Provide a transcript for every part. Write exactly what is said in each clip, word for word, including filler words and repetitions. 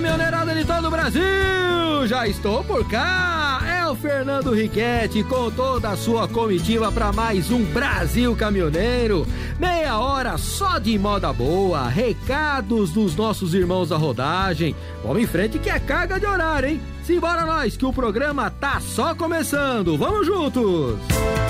caminhoneirada de todo o Brasil, já estou por cá. É o Fernando Riquetti com toda a sua comitiva para mais um Brasil Caminhoneiro. Meia hora só de moda boa, recados dos nossos irmãos da rodagem. Vamos em frente que é carga de horário, hein? Simbora nós que o programa tá só começando. Vamos juntos!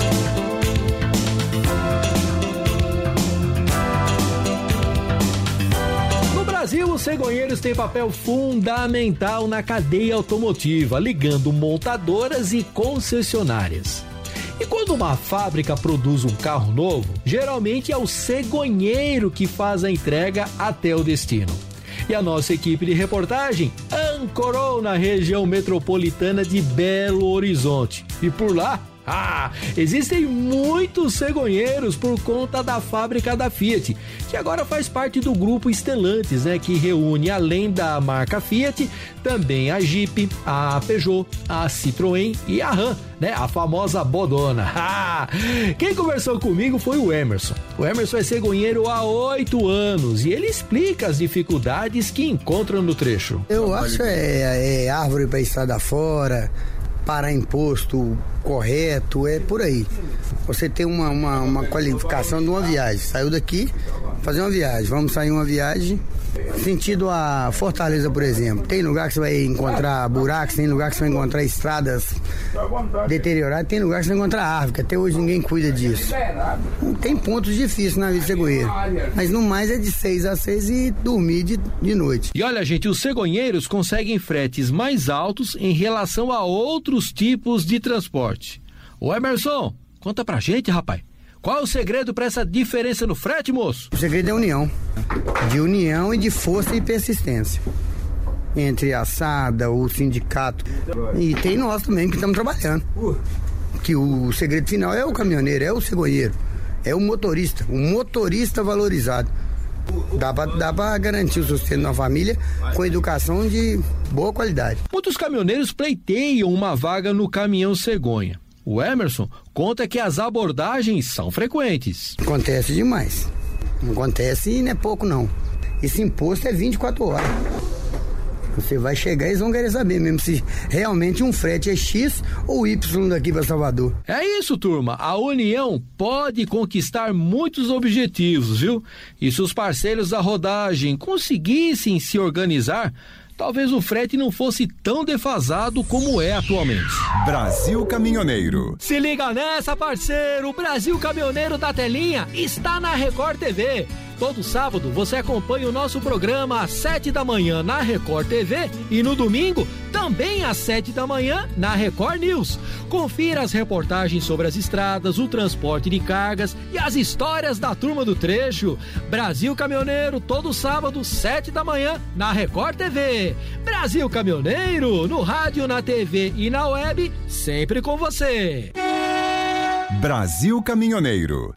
No Brasil, os cegonheiros têm papel fundamental na cadeia automotiva, ligando montadoras e concessionárias. E quando uma fábrica produz um carro novo, geralmente é o cegonheiro que faz a entrega até o destino. E a nossa equipe de reportagem ancorou na região metropolitana de Belo Horizonte. E por lá, ah, existem muitos cegonheiros por conta da fábrica da Fiat, que agora faz parte do grupo Stellantis, né, que reúne, além da marca Fiat, também a Jeep, a Peugeot, a Citroën e a Ram, né, a famosa bodona. Ah, quem conversou comigo foi o Emerson. O Emerson é cegonheiro há oito anos e ele explica as dificuldades que encontra no trecho. Eu acho é, é árvore para estrada fora, parar imposto correto, é por aí. Você tem uma, uma, uma qualificação de uma viagem, saiu daqui, fazer uma viagem, vamos sair uma viagem, sentido a Fortaleza, por exemplo. Tem lugar que você vai encontrar buracos, tem lugar que você vai encontrar estradas deterioradas, tem lugar que você vai encontrar árvore, que até hoje ninguém cuida disso. Tem pontos difíceis na vida de cegonheiro, mas no mais é de seis a seis e dormir de, de noite. E olha, gente, os cegonheiros conseguem fretes mais altos em relação a outros tipos de transporte. Ô Emerson, conta pra gente, rapaz. Qual é o segredo para essa diferença no frete, moço? O segredo é união. De união e de força e persistência. Entre a S A D A, o sindicato. E tem nós também que estamos trabalhando. Que o segredo final é o caminhoneiro, é o cegonheiro, é o motorista. O motorista valorizado. Dá pra, dá pra garantir o sustento da família com educação de boa qualidade. Muitos caminhoneiros pleiteiam uma vaga no caminhão cegonha. O Emerson conta que as abordagens são frequentes. Acontece demais. Não acontece e não é pouco não. Esse imposto é vinte e quatro horas. Você vai chegar e eles vão querer saber mesmo se realmente um frete é X ou Y daqui para Salvador. É isso, turma. A união pode conquistar muitos objetivos, viu? E se os parceiros da rodagem conseguissem se organizar, talvez o frete não fosse tão defasado como é atualmente. Brasil Caminhoneiro. Se liga nessa, parceiro! O Brasil Caminhoneiro da telinha está na Record T V. Todo sábado você acompanha o nosso programa às sete da manhã na Record T V e no domingo também às sete da manhã na Record News. Confira as reportagens sobre as estradas, o transporte de cargas e as histórias da turma do trecho. Brasil Caminhoneiro, todo sábado, sete da manhã na Record T V. Brasil Caminhoneiro, no rádio, na T V e na web, sempre com você. Brasil Caminhoneiro.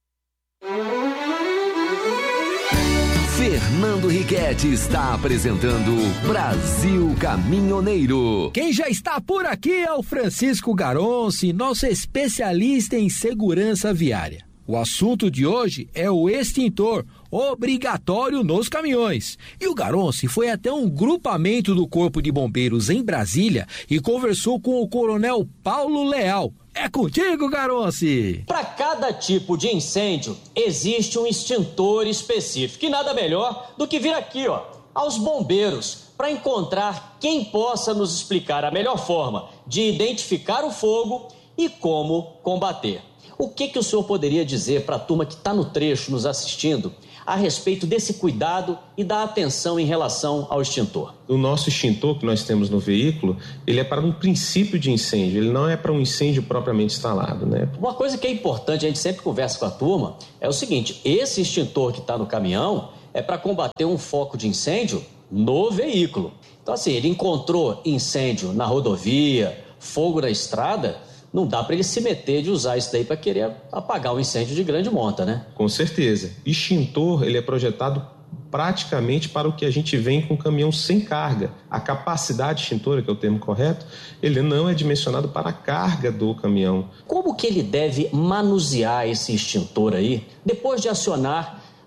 Fernando Riquetti está apresentando Brasil Caminhoneiro. Quem já está por aqui é o Francisco Garonci, nosso especialista em segurança viária. O assunto de hoje é o extintor obrigatório nos caminhões. E o Garonci foi até um grupamento do Corpo de Bombeiros em Brasília e conversou com o Coronel Paulo Leal. É contigo, Garonci! Para cada tipo de incêndio, existe um extintor específico. E nada melhor do que vir aqui, ó, aos bombeiros, para encontrar quem possa nos explicar a melhor forma de identificar o fogo e como combater. O que que o senhor poderia dizer para a turma que está no trecho nos assistindo a respeito desse cuidado e da atenção em relação ao extintor? O nosso extintor que nós temos no veículo, ele é para um princípio de incêndio, ele não é para um incêndio propriamente instalado, né? Uma coisa que é importante, a gente sempre conversa com a turma, é o seguinte: esse extintor que está no caminhão é para combater um foco de incêndio no veículo. Então assim, ele encontrou incêndio na rodovia, fogo na estrada, não dá para ele se meter de usar isso daí para querer apagar um incêndio de grande monta, né? Com certeza. Extintor, ele é projetado praticamente para o que a gente vem com caminhão sem carga. A capacidade extintora, que é o termo correto, ele não é dimensionado para a carga do caminhão. Como que ele deve manusear esse extintor aí, depois de acionar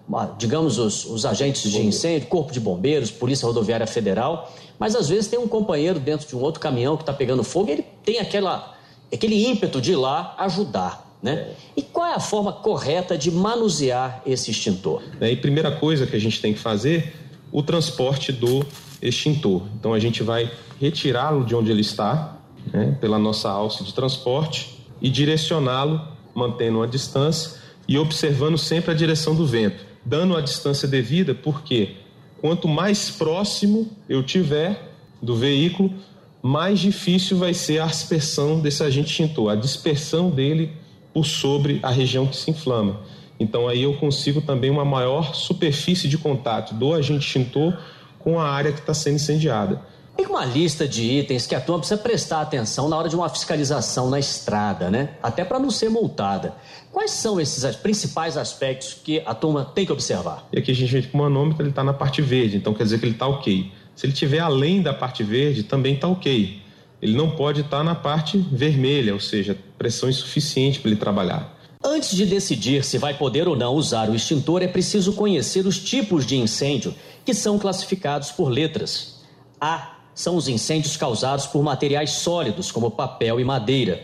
digamos, os, os agentes de incêndio, Corpo de Bombeiros, Polícia Rodoviária Federal, mas às vezes tem um companheiro dentro de um outro caminhão que está pegando fogo e ele tem aquela, aquele ímpeto de ir lá ajudar, né? E qual é a forma correta de manusear esse extintor? E primeira coisa que a gente tem que fazer, o transporte do extintor. Então a gente vai retirá-lo de onde ele está, né, pela nossa alça de transporte e direcioná-lo, mantendo uma distância e observando sempre a direção do vento, dando a distância devida, porque quanto mais próximo eu tiver do veículo, mais difícil vai ser a aspersão desse agente extintor, a dispersão dele por sobre a região que se inflama. Então aí eu consigo também uma maior superfície de contato do agente extintor com a área que está sendo incendiada. Tem uma lista de itens que a turma precisa prestar atenção na hora de uma fiscalização na estrada, né? Até para não ser multada. Quais são esses principais aspectos que a turma tem que observar? E aqui a gente vê que o manômetro está na parte verde, então quer dizer que ele está ok. Se ele estiver além da parte verde, também está ok. Ele não pode estar na parte vermelha, ou seja, pressão insuficiente para ele trabalhar. Antes de decidir se vai poder ou não usar o extintor, é preciso conhecer os tipos de incêndio que são classificados por letras. A são os incêndios causados por materiais sólidos, como papel e madeira.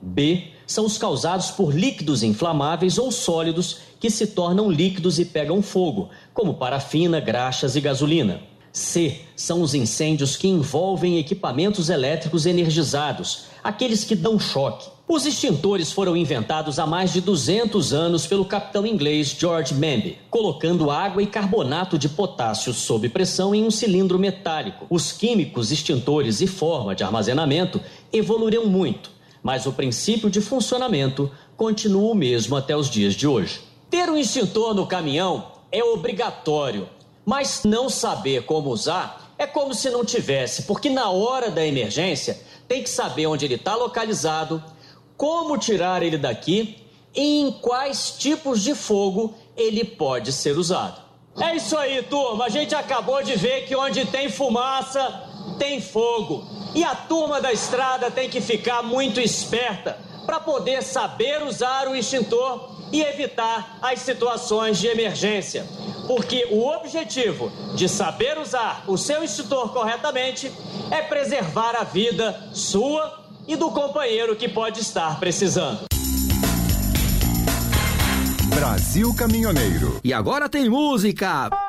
B são os causados por líquidos inflamáveis ou sólidos que se tornam líquidos e pegam fogo, como parafina, graxas e gasolina. C são os incêndios que envolvem equipamentos elétricos energizados, aqueles que dão choque. Os extintores foram inventados há mais de duzentos anos pelo capitão inglês George Manby, colocando água e carbonato de potássio sob pressão em um cilindro metálico. Os químicos, extintores e forma de armazenamento evoluíram muito, mas o princípio de funcionamento continua o mesmo até os dias de hoje. Ter um extintor no caminhão é obrigatório, mas não saber como usar é como se não tivesse, porque na hora da emergência tem que saber onde ele está localizado, como tirar ele daqui e em quais tipos de fogo ele pode ser usado. É isso aí, turma. A gente acabou de ver que onde tem fumaça, tem fogo. E a turma da estrada tem que ficar muito esperta para poder saber usar o extintor e evitar as situações de emergência. Porque o objetivo de saber usar o seu extintor corretamente é preservar a vida sua e do companheiro que pode estar precisando. Brasil Caminhoneiro. E agora tem música.